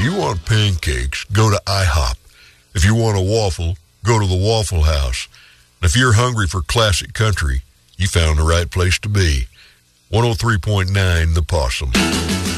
If you want pancakes, go to IHOP. If you want a waffle, go to the Waffle House. And if you're hungry for classic country, you found the right place to be. 103.9 The Possum.